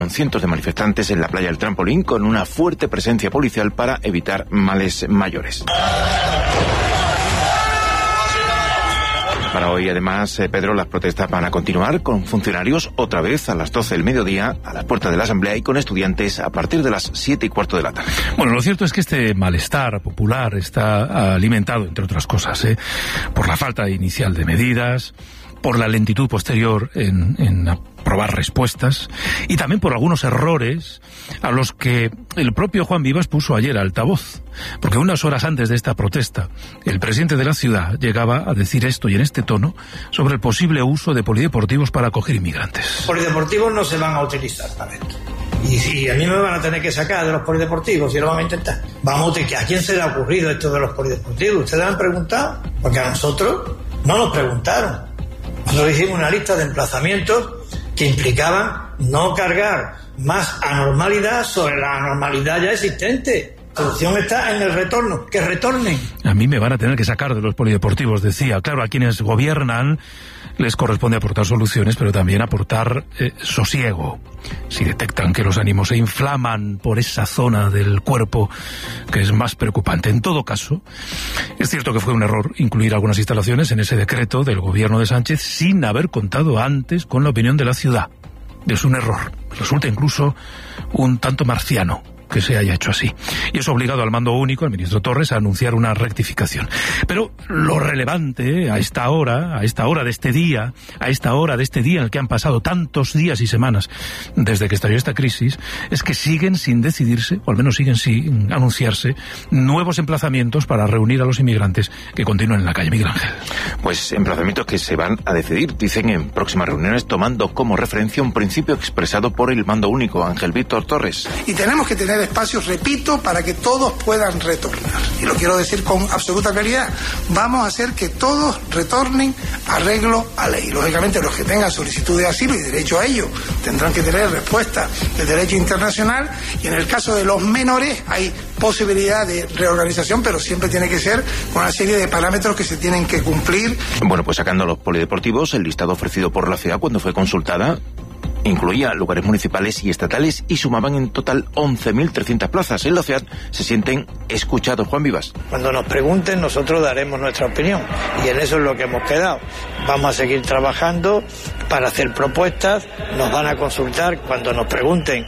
Cientos de manifestantes en la playa del Trampolín con una fuerte presencia policial para evitar males mayores. Para hoy, además, Pedro, las protestas van a continuar con funcionarios otra vez a las 12 del mediodía a las puertas de la Asamblea y con estudiantes a partir de las 7:15 de la tarde. Bueno, lo cierto es que este malestar popular está alimentado, entre otras cosas, por la falta inicial de medidas, por la lentitud posterior en aprobar respuestas y también por algunos errores a los que el propio Juan Vivas puso ayer altavoz. Porque unas horas antes de esta protesta, el presidente de la ciudad llegaba a decir esto y en este tono sobre el posible uso de polideportivos para acoger inmigrantes. Los polideportivos no se van a utilizar para esto. Y si a mí me van a tener que sacar de los polideportivos, si lo van a intentar. ¿A quién se le ha ocurrido esto de los polideportivos? ¿Ustedes han preguntado? Porque a nosotros no nos preguntaron. Nosotros hicimos una lista de emplazamientos que implicaban no cargar más anormalidad sobre la anormalidad ya existente. La solución está en el retorno, que retornen. A mí me van a tener que sacar de los polideportivos, decía. Claro, a quienes gobiernan les corresponde aportar soluciones, pero también aportar sosiego. Si detectan que los ánimos se inflaman por esa zona del cuerpo que es más preocupante. En todo caso, es cierto que fue un error incluir algunas instalaciones en ese decreto del gobierno de Sánchez sin haber contado antes con la opinión de la ciudad. Es un error. Resulta incluso un tanto marciano que se haya hecho así. Y es obligado al mando único, al ministro Torres, a anunciar una rectificación. Pero lo relevante a esta hora de este día, en el que han pasado tantos días y semanas desde que estalló esta crisis, es que siguen sin decidirse, o al menos siguen sin anunciarse, nuevos emplazamientos para reunir a los inmigrantes que continúan en la calle. Miguel Ángel. Pues emplazamientos que se van a decidir, dicen, en próximas reuniones, tomando como referencia un principio expresado por el mando único, Ángel Víctor Torres. Y tenemos que tener espacios, repito, para que todos puedan retornar. Y lo quiero decir con absoluta claridad. Vamos a hacer que todos retornen arreglo a ley. Lógicamente, los que tengan solicitud de asilo y derecho a ello tendrán que tener respuesta del derecho internacional, y en el caso de los menores hay posibilidad de reorganización, pero siempre tiene que ser con una serie de parámetros que se tienen que cumplir. Bueno, pues sacando los polideportivos, el listado ofrecido por la ciudad cuando fue consultada incluía lugares municipales y estatales y sumaban en total 11.300 plazas. En la ciudad se sienten escuchados. Juan Vivas. Cuando nos pregunten, nosotros daremos nuestra opinión, y en eso es lo que hemos quedado. Vamos a seguir trabajando para hacer propuestas, nos van a consultar cuando nos pregunten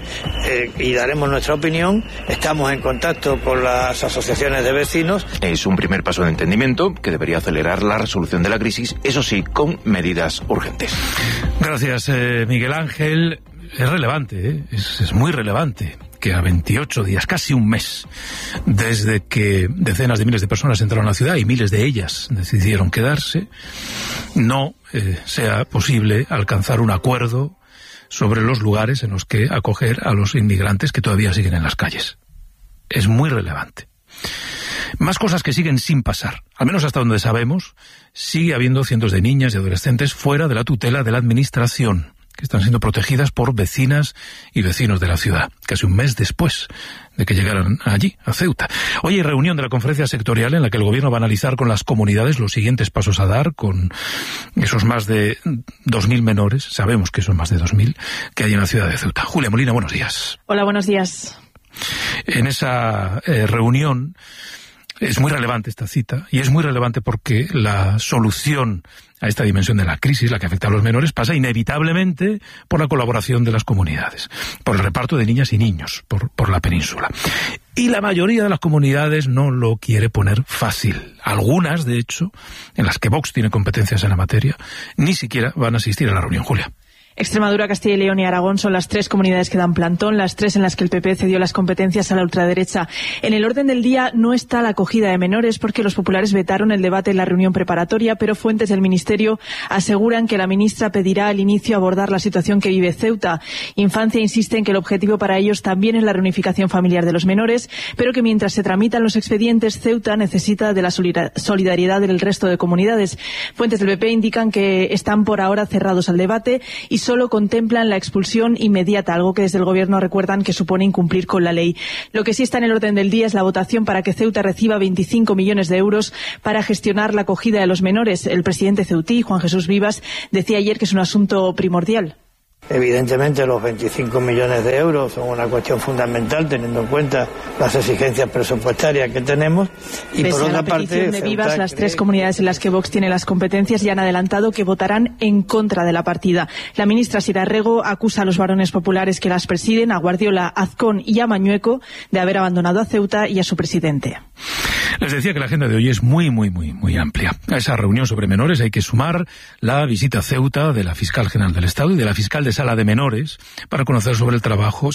y daremos nuestra opinión. Estamos en contacto con las asociaciones de vecinos. Es un primer paso de entendimiento que debería acelerar la resolución de la crisis, eso sí, con medidas urgentes. Gracias, Miguel Ángel. Es relevante, es muy relevante que a 28 días, casi un mes, desde que decenas de miles de personas entraron a la ciudad y miles de ellas decidieron quedarse, no sea posible alcanzar un acuerdo sobre los lugares en los que acoger a los inmigrantes que todavía siguen en las calles. Es muy relevante. Más cosas que siguen sin pasar. Al menos hasta donde sabemos, sigue habiendo cientos de niñas y adolescentes fuera de la tutela de la administración, que están siendo protegidas por vecinas y vecinos de la ciudad, casi un mes después de que llegaran allí, a Ceuta. Hoy hay reunión de la conferencia sectorial en la que el gobierno va a analizar con las comunidades los siguientes pasos a dar con esos más de 2.000 menores, sabemos que son más de 2.000, que hay en la ciudad de Ceuta. Julia Molina, buenos días. Hola, buenos días. En esa reunión es muy relevante esta cita, y es muy relevante porque la solución a esta dimensión de la crisis, la que afecta a los menores, pasa inevitablemente por la colaboración de las comunidades, por el reparto de niñas y niños, por la península. Y la mayoría de las comunidades no lo quiere poner fácil. Algunas, de hecho, en las que Vox tiene competencias en la materia, ni siquiera van a asistir a la reunión. Julia. Extremadura, Castilla y León y Aragón son las tres comunidades que dan plantón, las tres en las que el PP cedió las competencias a la ultraderecha. En el orden del día no está la acogida de menores porque los populares vetaron el debate en la reunión preparatoria, pero fuentes del Ministerio aseguran que la ministra pedirá al inicio abordar la situación que vive Ceuta. Infancia insiste en que el objetivo para ellos también es la reunificación familiar de los menores, pero que mientras se tramitan los expedientes, Ceuta necesita de la solidaridad del resto de comunidades. Fuentes del PP indican que están por ahora cerrados al debate y solo contemplan la expulsión inmediata, algo que desde el Gobierno recuerdan que supone incumplir con la ley. Lo que sí está en el orden del día es la votación para que Ceuta reciba 25 millones de euros para gestionar la acogida de los menores. El presidente ceutí, Juan Jesús Vivas, decía ayer que es un asunto primordial. Evidentemente los 25 millones de euros son una cuestión fundamental teniendo en cuenta las exigencias presupuestarias que tenemos. Y pese por otra a la petición parte, de Vivas, las tres comunidades en las que Vox tiene las competencias ya han adelantado que votarán en contra de la partida. La ministra Sira Rego acusa a los varones populares que las presiden, a Guardiola, a Azcón y a Mañueco, de haber abandonado a Ceuta y a su presidente. Les decía que la agenda de hoy es muy amplia. A esa reunión sobre menores hay que sumar la visita a Ceuta de la Fiscal General del Estado y de la Fiscal de Sala de Menores para conocer sobre el trabajo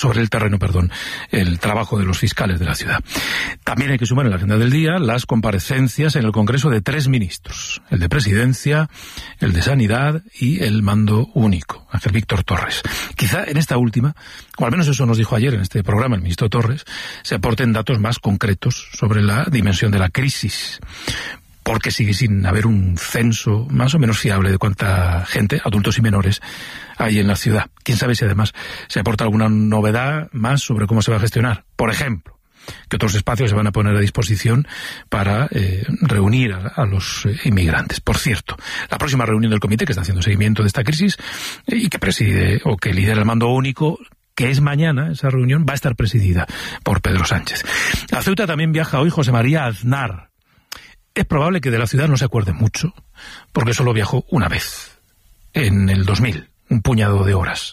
de los fiscales de la ciudad. También hay que sumar en la agenda del día las comparecencias en el Congreso de 3 ministros, el de Presidencia, el de Sanidad y el Mando Único, Ángel Víctor Torres. Quizá en esta última, o al menos eso nos dijo ayer en este programa el ministro Torres, se aporten datos más concretos sobre la dimensión de la crisis, porque sigue sin haber un censo más o menos fiable de cuánta gente, adultos y menores, hay en la ciudad. Quién sabe si además se aporta alguna novedad más sobre cómo se va a gestionar. Por ejemplo, que otros espacios se van a poner a disposición para reunir a los inmigrantes. Por cierto, la próxima reunión del comité que está haciendo seguimiento de esta crisis y que preside o que lidera el Mando Único, que es mañana, esa reunión va a estar presidida por Pedro Sánchez. A Ceuta también viaja hoy José María Aznar. Es probable que de la ciudad no se acuerde mucho, porque solo viajó una vez, en el 2000, un puñado de horas.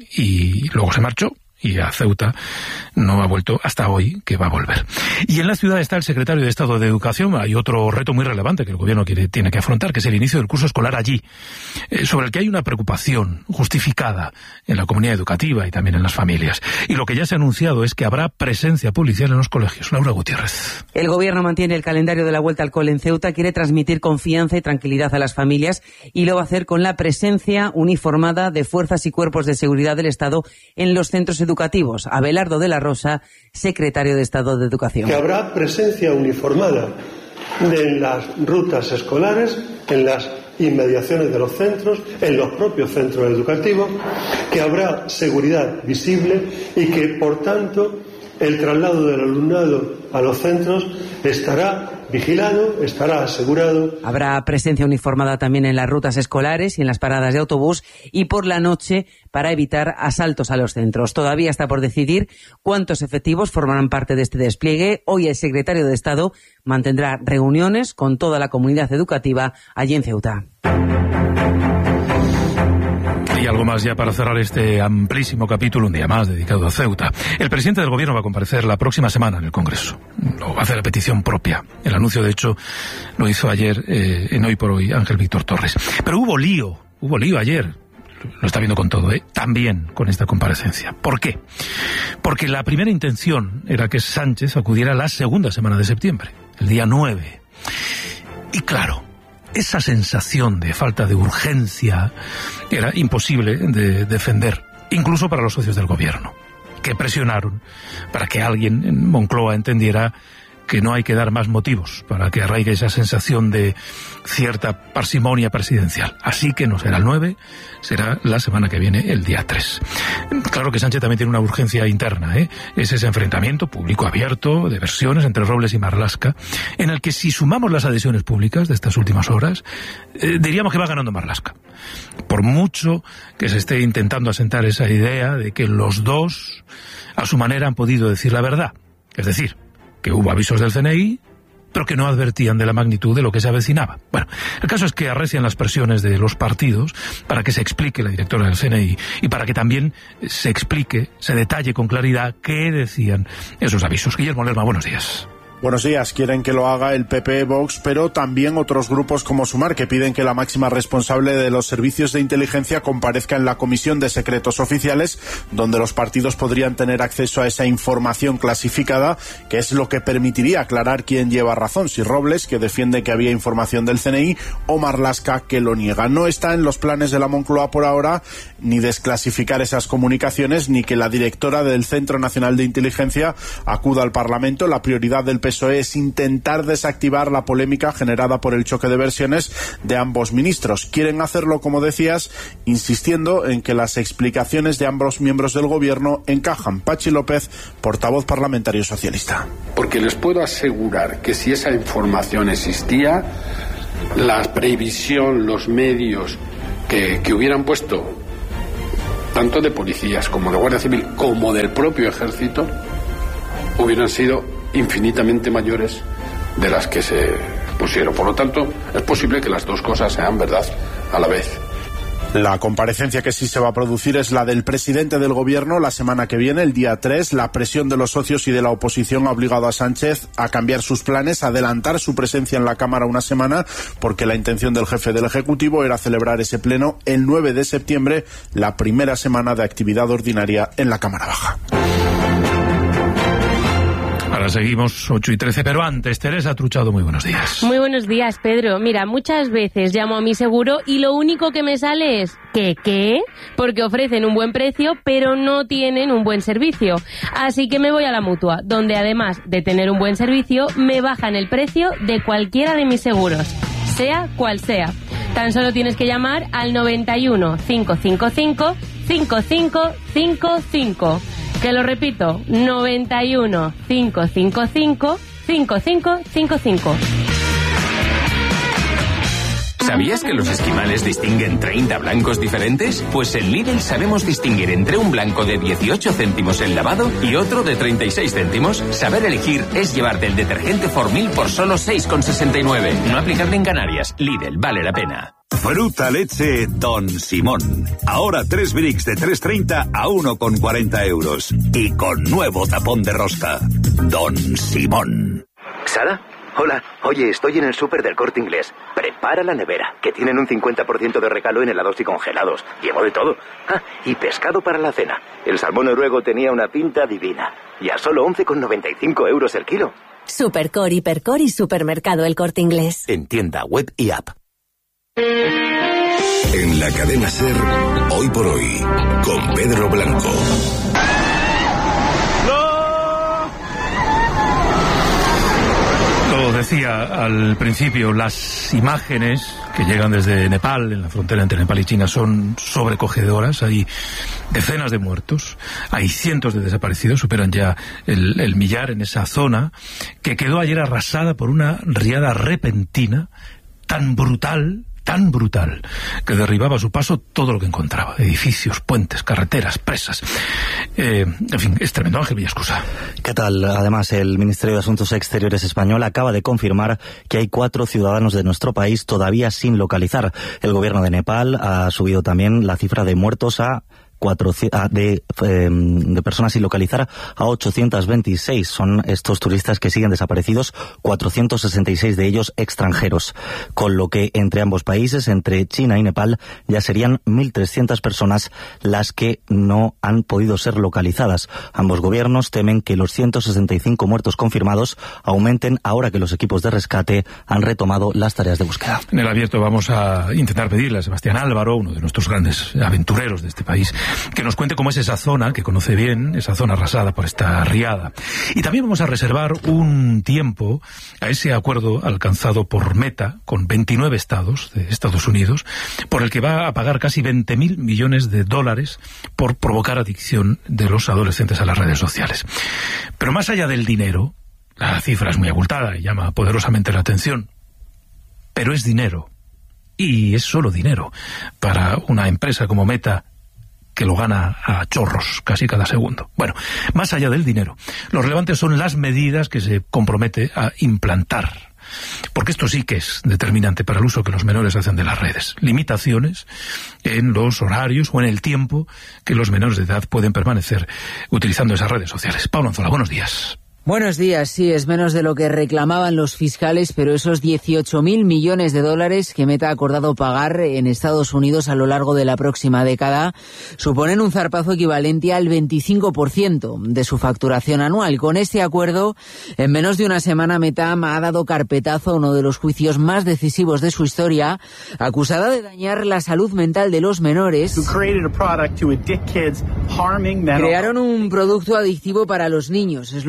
Y luego se marchó, y a Ceuta no ha vuelto hasta hoy, que va a volver. Y en la ciudad está el secretario de Estado de Educación. Hay otro reto muy relevante que el gobierno tiene que afrontar, que es el inicio del curso escolar allí, sobre el que hay una preocupación justificada en la comunidad educativa y también en las familias. Y lo que ya se ha anunciado es que habrá presencia policial en los colegios. Laura Gutiérrez. El gobierno mantiene el calendario de la vuelta al cole en Ceuta, quiere transmitir confianza y tranquilidad a las familias y lo va a hacer con la presencia uniformada de fuerzas y cuerpos de seguridad del Estado en los centros educativos. Abelardo de la Rosa, secretario de Estado de Educación. Que habrá presencia uniformada en las rutas escolares, en las inmediaciones de los centros, en los propios centros educativos, que habrá seguridad visible y que, por tanto, el traslado del alumnado a los centros estará vigilado, estará asegurado. Habrá presencia uniformada también en las rutas escolares y en las paradas de autobús y por la noche para evitar asaltos a los centros. Todavía está por decidir cuántos efectivos formarán parte de este despliegue. Hoy el secretario de Estado mantendrá reuniones con toda la comunidad educativa allí en Ceuta. Y algo más ya para cerrar este amplísimo capítulo, un día más dedicado a Ceuta. El presidente del gobierno va a comparecer la próxima semana en el Congreso. Lo va a hacer a petición propia. El anuncio, de hecho, lo hizo ayer en Hoy por Hoy Ángel Víctor Torres. Pero hubo lío ayer. Lo está viendo con todo, también con esta comparecencia. ¿Por qué? Porque la primera intención era que Sánchez acudiera la segunda semana de septiembre, el día 9. Y claro, esa sensación de falta de urgencia era imposible de defender, incluso para los socios del gobierno, que presionaron para que alguien en Moncloa entendiera que no hay que dar más motivos para que arraigue esa sensación de cierta parsimonia presidencial. Así que no será el 9, será la semana que viene, el día 3. Claro que Sánchez también tiene una urgencia interna, es ese enfrentamiento público abierto de versiones entre Robles y Marlaska, en el que si sumamos las adhesiones públicas de estas últimas horas, diríamos que va ganando Marlaska. Por mucho que se esté intentando asentar esa idea de que los dos, a su manera, han podido decir la verdad. Es decir, que hubo avisos del CNI, pero que no advertían de la magnitud de lo que se avecinaba. Bueno, el caso es que arrecian las presiones de los partidos para que se explique la directora del CNI y para que también se explique, se detalle con claridad qué decían esos avisos. Guillermo Lerma, buenos días. Buenos días. Quieren que lo haga el PP, Vox, pero también otros grupos como Sumar, que piden que la máxima responsable de los servicios de inteligencia comparezca en la Comisión de Secretos Oficiales, donde los partidos podrían tener acceso a esa información clasificada, que es lo que permitiría aclarar quién lleva razón, si Robles, que defiende que había información del CNI, o Marlaska, que lo niega. No está en los planes de la Moncloa por ahora ni desclasificar esas comunicaciones, ni que la directora del Centro Nacional de Inteligencia acuda al Parlamento. La prioridad del PSOE es intentar desactivar la polémica generada por el choque de versiones de ambos ministros. Quieren hacerlo, como decías, insistiendo en que las explicaciones de ambos miembros del gobierno encajan. Pachi López, portavoz parlamentario socialista. Porque les puedo asegurar que si esa información existía, la previsión, los medios que hubieran puesto tanto de policías como de Guardia Civil, como del propio ejército, hubieran sido infinitamente mayores de las que se pusieron. Por lo tanto, es posible que las dos cosas sean verdad a la vez. La comparecencia que sí se va a producir es la del presidente del gobierno la semana que viene, el día 3. La presión de los socios y de la oposición ha obligado a Sánchez a cambiar sus planes, a adelantar su presencia en la Cámara una semana, porque la intención del jefe del Ejecutivo era celebrar ese pleno el 9 de septiembre, la primera semana de actividad ordinaria en la Cámara Baja. Ahora seguimos 8:13, pero antes, Teresa Truchado, muy buenos días. Muy buenos días, Pedro. Mira, muchas veces llamo a mi seguro y lo único que me sale es ¿qué? Porque ofrecen un buen precio, pero no tienen un buen servicio. Así que me voy a la Mutua, donde además de tener un buen servicio, me bajan el precio de cualquiera de mis seguros, sea cual sea. Tan solo tienes que llamar al 91 555 5555. Que lo repito, 91 555 5555. ¿Sabías que los esquimales distinguen 30 blancos diferentes? Pues en Lidl sabemos distinguir entre un blanco de 18 céntimos el lavado y otro de 36 céntimos. Saber elegir es llevarte el detergente Formil por solo 6,69. No aplicable en Canarias. Lidl, vale la pena. Fruta leche Don Simón. Ahora 3 bricks de 3,30 a 1,40 euros. Y con nuevo tapón de rosca. Don Simón. ¿Sara? Hola, oye, estoy en el súper del Corte Inglés. Prepara la nevera, que tienen un 50% de regalo en helados y congelados. Llevo de todo. Ah, y pescado para la cena. El salmón noruego tenía una pinta divina. Y a solo 11,95 euros el kilo. Supercore, Hipercore y Supermercado El Corte Inglés. En tienda, web y app. En la cadena SER, Hoy por Hoy, con Pedro Blanco. Lo decía al principio, las imágenes que llegan desde Nepal, en la frontera entre Nepal y China, son sobrecogedoras. Hay decenas de muertos, hay cientos de desaparecidos, superan ya el millar en esa zona, que quedó ayer arrasada por una riada repentina tan brutal, que derribaba a su paso todo lo que encontraba: edificios, puentes, carreteras, presas. En fin, es tremendo. Ángel Villascusa. ¿Qué tal? Además, el Ministerio de Asuntos Exteriores español acaba de confirmar que hay 4 ciudadanos de nuestro país todavía sin localizar. El gobierno de Nepal ha subido también la cifra de muertos de personas sin localizar a 826. Son estos turistas que siguen desaparecidos, 466 de ellos extranjeros, con lo que entre ambos países, entre China y Nepal, ya serían 1.300 personas las que no han podido ser localizadas. Ambos gobiernos temen que los 165 muertos confirmados aumenten ahora que los equipos de rescate han retomado las tareas de búsqueda. En el abierto vamos a intentar pedirle a Sebastián Álvaro, uno de nuestros grandes aventureros de este país, que nos cuente cómo es esa zona, que conoce bien, esa zona arrasada por esta riada. Y también vamos a reservar un tiempo a ese acuerdo alcanzado por Meta con 29 estados de Estados Unidos, por el que va a pagar casi 20.000 millones de dólares por provocar adicción de los adolescentes a las redes sociales. Pero más allá del dinero, la cifra es muy abultada y llama poderosamente la atención, pero es dinero, y es solo dinero para una empresa como Meta, que lo gana a chorros casi cada segundo. Bueno, más allá del dinero, lo relevante son las medidas que se compromete a implantar, porque esto sí que es determinante para el uso que los menores hacen de las redes. Limitaciones en los horarios o en el tiempo que los menores de edad pueden permanecer utilizando esas redes sociales. Pablo Anzola, buenos días. Buenos días, sí, es menos de lo que reclamaban los fiscales, pero esos 18.000 millones de dólares que Meta ha acordado pagar en Estados Unidos a lo largo de la próxima década suponen un zarpazo equivalente al 25% de su facturación anual. Con este acuerdo, en menos de una semana, Meta ha dado carpetazo a uno de los juicios más decisivos de su historia, acusada de dañar la salud mental de los menores. Crearon un producto adictivo para los niños, es lo que asegura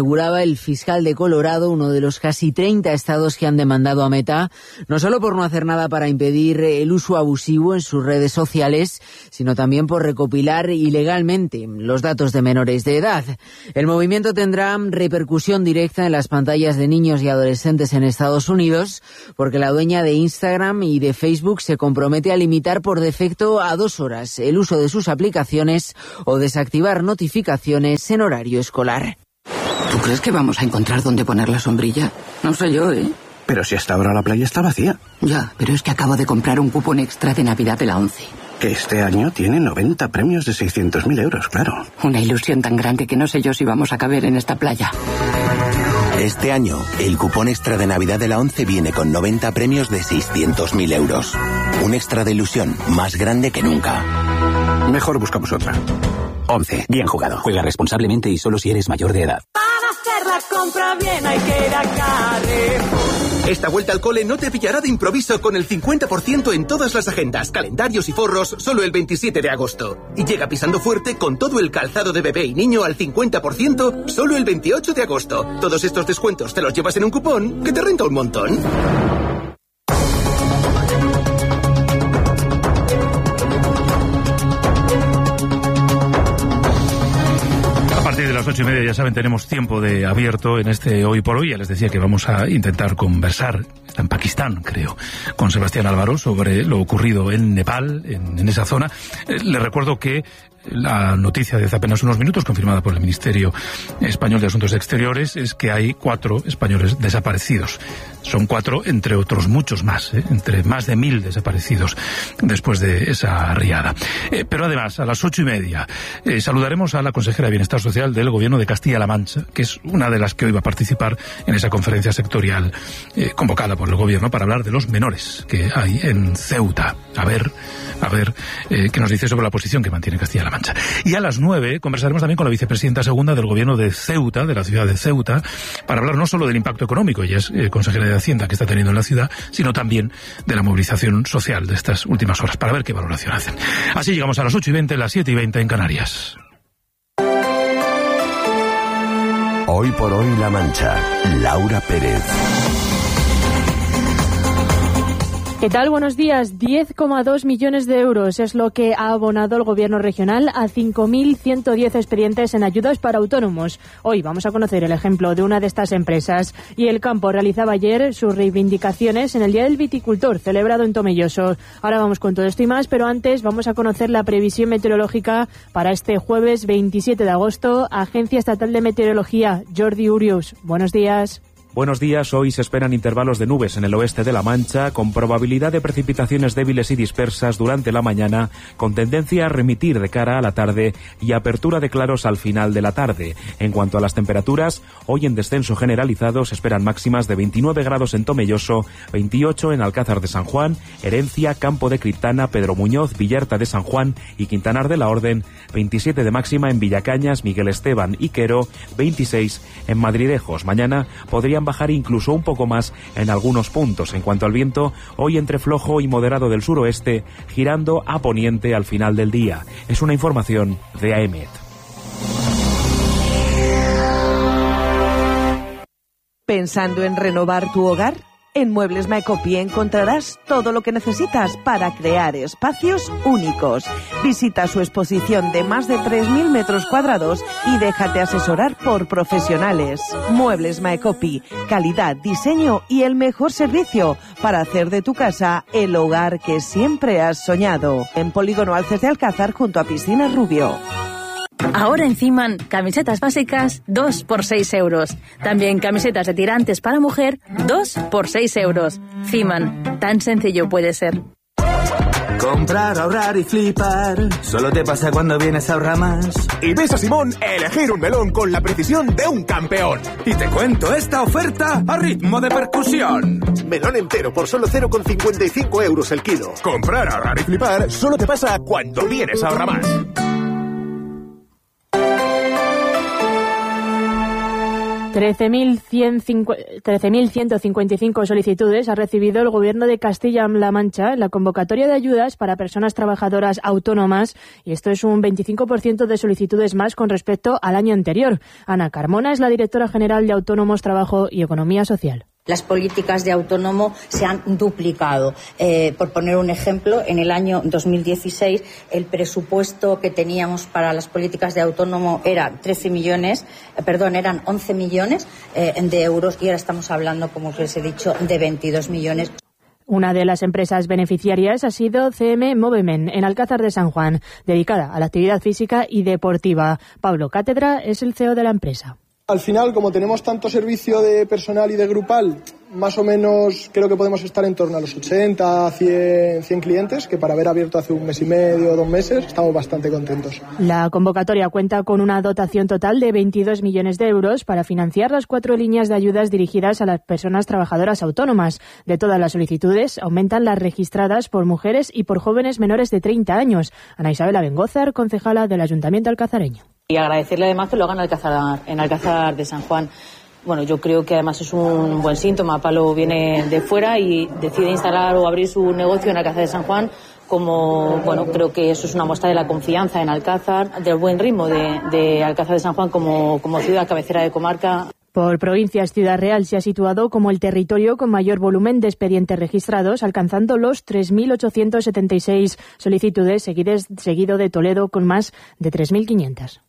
aseguraba el fiscal de Colorado, uno de los casi 30 estados que han demandado a Meta, no solo por no hacer nada para impedir el uso abusivo en sus redes sociales, sino también por recopilar ilegalmente los datos de menores de edad. El movimiento tendrá repercusión directa en las pantallas de niños y adolescentes en Estados Unidos, porque la dueña de Instagram y de Facebook se compromete a limitar por defecto a 2 horas el uso de sus aplicaciones o desactivar notificaciones en horario escolar. ¿Tú crees que vamos a encontrar dónde poner la sombrilla? No sé yo, ¿eh? Pero si hasta ahora la playa está vacía. Ya, pero es que acabo de comprar un cupón extra de Navidad de la ONCE. Que este año tiene 90 premios de 600.000 euros, claro. Una ilusión tan grande que no sé yo si vamos a caber en esta playa. Este año, el cupón extra de Navidad de la ONCE viene con 90 premios de 600.000 euros. Un extra de ilusión más grande que nunca. Mejor buscamos otra. ONCE, bien jugado. Juega responsablemente y solo si eres mayor de edad. Para hacer la compra bien hay que ir a Carrefour. Esta vuelta al cole no te pillará de improviso con el 50% en todas las agendas, calendarios y forros solo el 27 de agosto. Y llega pisando fuerte con todo el calzado de bebé y niño al 50% solo el 28 de agosto. Todos estos descuentos te los llevas en un cupón que te renta un montón. A partir de las 8:30, ya saben, tenemos tiempo de abierto en este Hoy por Hoy. Ya les decía que vamos a intentar conversar, está en Pakistán, creo, con Sebastián Álvaro sobre lo ocurrido en Nepal, en esa zona. Les recuerdo que la noticia de hace apenas unos minutos, confirmada por el Ministerio Español de Asuntos Exteriores, es que hay 4 españoles desaparecidos. Son 4 entre otros muchos más, entre más de 1.000 desaparecidos después de esa riada. Pero además, a las 8:30, saludaremos a la consejera de Bienestar Social del Gobierno de Castilla-La Mancha, que es una de las que hoy va a participar en esa conferencia sectorial convocada por el Gobierno para hablar de los menores que hay en Ceuta. A ver qué nos dice sobre la posición que mantiene Castilla-La Mancha. Y a las 9 conversaremos también con la vicepresidenta segunda del Gobierno de Ceuta, de la ciudad de Ceuta, para hablar no solo del impacto económico, ella es consejera de Hacienda, que está teniendo en la ciudad, sino también de la movilización social de estas últimas horas, para ver qué valoración hacen. Así llegamos a las 8:20, las 7:20 en Canarias. Hoy por hoy La Mancha, Laura Pérez. ¿Qué tal? Buenos días. 10,2 millones de euros es lo que ha abonado el Gobierno regional a 5.110 expedientes en ayudas para autónomos. Hoy vamos a conocer el ejemplo de una de estas empresas. Y el campo realizaba ayer sus reivindicaciones en el Día del Viticultor, celebrado en Tomelloso. Ahora vamos con todo esto y más, pero antes vamos a conocer la previsión meteorológica para este jueves 27 de agosto. Agencia Estatal de Meteorología, Jordi Urius. Buenos días. Buenos días. Hoy se esperan intervalos de nubes en el oeste de La Mancha, con probabilidad de precipitaciones débiles y dispersas durante la mañana, con tendencia a remitir de cara a la tarde y apertura de claros al final de la tarde. En cuanto a las temperaturas, hoy en descenso generalizado se esperan máximas de 29 grados en Tomelloso, 28 en Alcázar de San Juan, Herencia, Campo de Criptana, Pedro Muñoz, Villarta de San Juan y Quintanar de la Orden, 27 de máxima en Villacañas, Miguel Esteban y Quero, 26 en Madridejos. Mañana podrían bajar incluso un poco más en algunos puntos. En cuanto al viento, hoy entre flojo y moderado del suroeste, girando a poniente al final del día. Es una información de AEMET. ¿Pensando en renovar tu hogar? En Muebles Maecopi encontrarás todo lo que necesitas para crear espacios únicos. Visita su exposición de más de 3.000 metros cuadrados y déjate asesorar por profesionales. Muebles Maecopi, calidad, diseño y el mejor servicio para hacer de tu casa el hogar que siempre has soñado. En Polígono Alces de Alcázar, junto a Piscina Rubio. Ahora en Fiman, camisetas básicas 2 por 6 euros. También camisetas de tirantes para mujer 2 por 6 euros. Fiman, tan sencillo puede ser. Comprar, ahorrar y flipar, solo te pasa cuando vienes a Ahorramás. Y ves a Simón elegir un melón con la precisión de un campeón. Y te cuento esta oferta a ritmo de percusión. Melón entero por solo 0,55 euros el kilo. Comprar, ahorrar y flipar, solo te pasa cuando vienes a Ahorramás. 13.155 solicitudes ha recibido el Gobierno de Castilla-La Mancha en la convocatoria de ayudas para personas trabajadoras autónomas, y esto es un 25% de solicitudes más con respecto al año anterior. Ana Carmona es la directora general de Autónomos, Trabajo y Economía Social. Las políticas de autónomo se han duplicado. Por poner un ejemplo, en el año 2016 el presupuesto que teníamos para las políticas de autónomo eran 11 millones de euros, y ahora estamos hablando, como os he dicho, de 22 millones. Una de las empresas beneficiarias ha sido CM Movement, en Alcázar de San Juan, dedicada a la actividad física y deportiva. Pablo Cátedra es el CEO de la empresa. Al final, como tenemos tanto servicio de personal y de grupal, más o menos creo que podemos estar en torno a los 80, 100 clientes, que para haber abierto hace un mes y medio, 2 meses, estamos bastante contentos. La convocatoria cuenta con una dotación total de 22 millones de euros para financiar las 4 líneas de ayudas dirigidas a las personas trabajadoras autónomas. De todas las solicitudes, aumentan las registradas por mujeres y por jóvenes menores de 30 años. Ana Isabel Bengózar, concejala del Ayuntamiento alcazareño. Y agradecerle además que lo hagan en Alcázar de San Juan. Bueno, yo creo que además es un buen síntoma. Palo viene de fuera y decide instalar o abrir su negocio en Alcázar de San Juan. Creo que eso es una muestra de la confianza en Alcázar, del buen ritmo de Alcázar de San Juan como ciudad cabecera de comarca. Por provincias, Ciudad Real se ha situado como el territorio con mayor volumen de expedientes registrados, alcanzando los 3.876 solicitudes, seguido de Toledo con más de 3.500.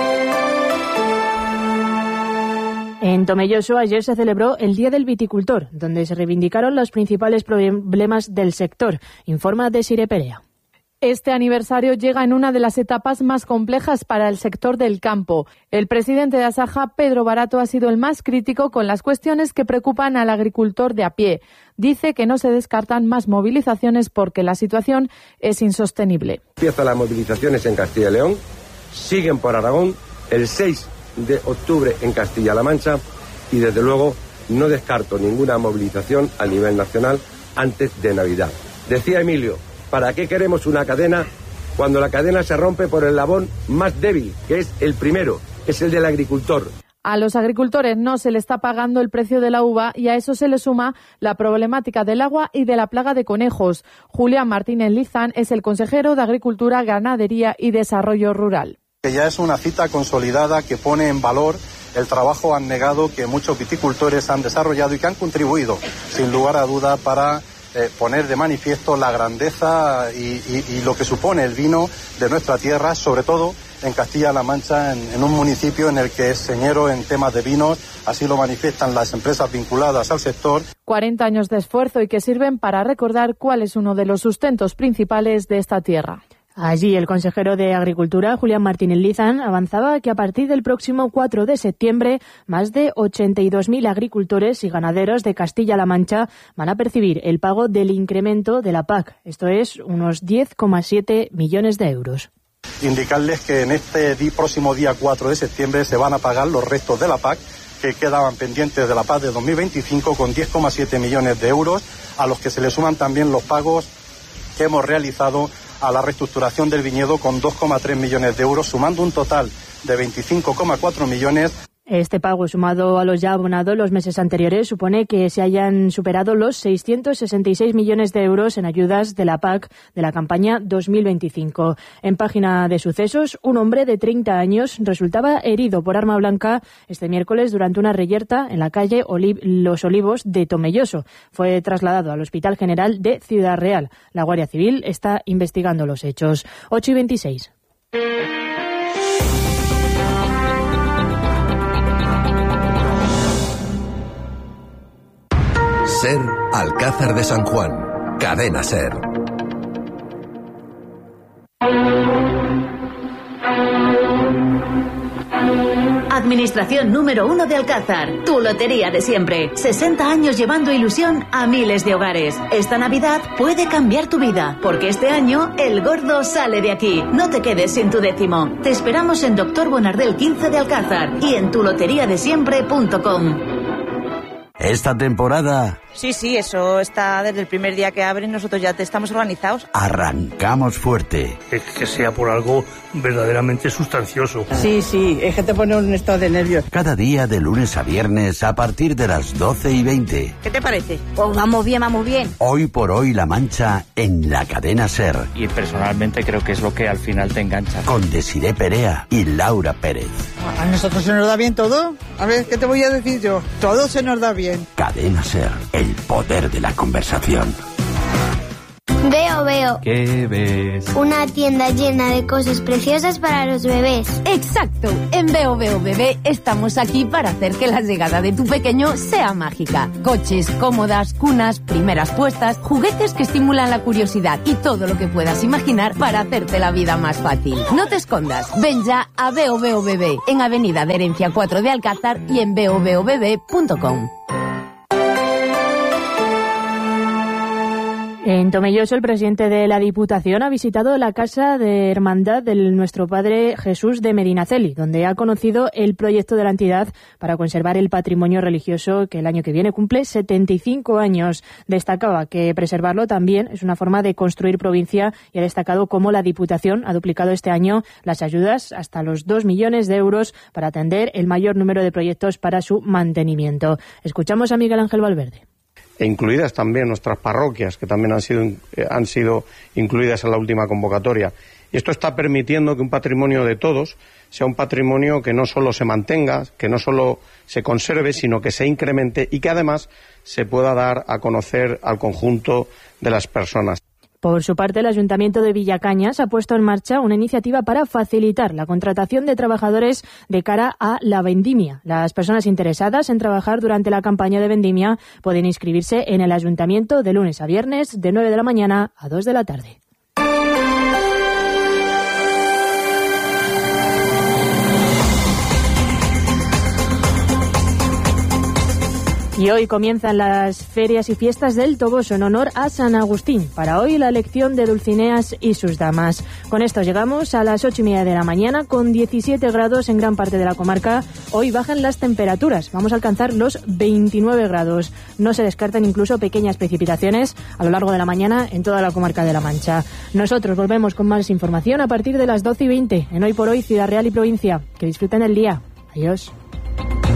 En Tomelloso ayer se celebró el Día del Viticultor, donde se reivindicaron los principales problemas del sector, informa Desiree Perea. Este aniversario llega en una de las etapas más complejas para el sector del campo. El presidente de Asaja, Pedro Barato, ha sido el más crítico con las cuestiones que preocupan al agricultor de a pie. Dice que no se descartan más movilizaciones porque la situación es insostenible. Empiezan las movilizaciones en Castilla y León, siguen por Aragón, el 6 de octubre en Castilla-La Mancha, y desde luego no descarto ninguna movilización a nivel nacional antes de Navidad. Decía Emilio, ¿para qué queremos una cadena cuando la cadena se rompe por el eslabón más débil, que es el primero, es el del agricultor? A los agricultores no se le está pagando el precio de la uva, y a eso se le suma la problemática del agua y de la plaga de conejos. Julián Martínez Lizán es el consejero de Agricultura, Ganadería y Desarrollo Rural. Que ya es una cita consolidada que pone en valor el trabajo abnegado que muchos viticultores han desarrollado y que han contribuido, sin lugar a duda, para poner de manifiesto la grandeza y lo que supone el vino de nuestra tierra, sobre todo en Castilla-La Mancha, en un municipio en el que es señero en temas de vinos. Así lo manifiestan las empresas vinculadas al sector. 40 años de esfuerzo y que sirven para recordar cuál es uno de los sustentos principales de esta tierra. Allí el consejero de Agricultura, Julián Martínez Lizán, avanzaba que a partir del próximo 4 de septiembre, más de 82.000 agricultores y ganaderos de Castilla-La Mancha van a percibir el pago del incremento de la PAC. Esto es unos 10,7 millones de euros. Indicarles que en este próximo día 4 de septiembre se van a pagar los restos de la PAC que quedaban pendientes de la PAC de 2025 con 10,7 millones de euros, a los que se le suman también los pagos que hemos realizado a la reestructuración del viñedo con 2,3 millones de euros, sumando un total de 25,4 millones. Este pago, sumado a los ya abonados los meses anteriores, supone que se hayan superado los 666 millones de euros en ayudas de la PAC de la campaña 2025. En página de sucesos, un hombre de 30 años resultaba herido por arma blanca este miércoles durante una reyerta en la calle Los Olivos de Tomelloso. Fue trasladado al Hospital General de Ciudad Real. La Guardia Civil está investigando los hechos. 8:26. SER, Alcázar de San Juan. Cadena SER. Administración número 1 de Alcázar, tu lotería de siempre. 60 años llevando ilusión a miles de hogares. Esta Navidad puede cambiar tu vida, porque este año el gordo sale de aquí. No te quedes sin tu décimo. Te esperamos en Doctor Bonardel 15 de Alcázar y en tuloteriadesiempre.com. Esta temporada Sí, eso está desde el primer día que abren, nosotros ya estamos organizados. Arrancamos fuerte. Es que sea por algo verdaderamente sustancioso. Sí, es que te pone un estado de nervios. Cada día de lunes a viernes a partir de las 12:20. ¿Qué te parece? Pues vamos bien. Hoy por hoy La Mancha en la cadena SER. Y personalmente creo que es lo que al final te engancha. Con Desiré Perea y Laura Pérez. A nosotros se nos da bien todo. A ver, ¿qué te voy a decir yo? Todo se nos da bien. Cadena SER, el poder de la conversación. Veo. ¿Qué ves? Una tienda llena de cosas preciosas para los bebés. Exacto. En Veo Bebé estamos aquí para hacer que la llegada de tu pequeño sea mágica. Coches, cómodas, cunas, primeras puestas, juguetes que estimulan la curiosidad y todo lo que puedas imaginar para hacerte la vida más fácil. No te escondas. Ven ya a Veo Bebé en Avenida de Herencia 4 de Alcázar y en veobebebe.com. En Tomelloso, el presidente de la Diputación ha visitado la Casa de Hermandad de nuestro Padre Jesús de Medinaceli, donde ha conocido el proyecto de la entidad para conservar el patrimonio religioso que el año que viene cumple 75 años. Destacaba que preservarlo también es una forma de construir provincia y ha destacado cómo la Diputación ha duplicado este año las ayudas hasta los 2 millones de euros para atender el mayor número de proyectos para su mantenimiento. Escuchamos a Miguel Ángel Valverde. E incluidas también nuestras parroquias, que también han sido incluidas en la última convocatoria. Y esto está permitiendo que un patrimonio de todos sea un patrimonio que no solo se mantenga, que no solo se conserve, sino que se incremente y que además se pueda dar a conocer al conjunto de las personas. Por su parte, el Ayuntamiento de Villacañas ha puesto en marcha una iniciativa para facilitar la contratación de trabajadores de cara a la vendimia. Las personas interesadas en trabajar durante la campaña de vendimia pueden inscribirse en el Ayuntamiento de lunes a viernes de 9 de la mañana a 2 de la tarde. Y hoy comienzan las ferias y fiestas del Toboso en honor a San Agustín. Para hoy la elección de Dulcineas y sus damas. Con esto llegamos a las 8:30 de la mañana con 17 grados en gran parte de la comarca. Hoy bajan las temperaturas. Vamos a alcanzar los 29 grados. No se descartan incluso pequeñas precipitaciones a lo largo de la mañana en toda la comarca de La Mancha. Nosotros volvemos con más información a partir de las 12:20 en Hoy por Hoy, Ciudad Real y Provincia. Que disfruten el día. Adiós.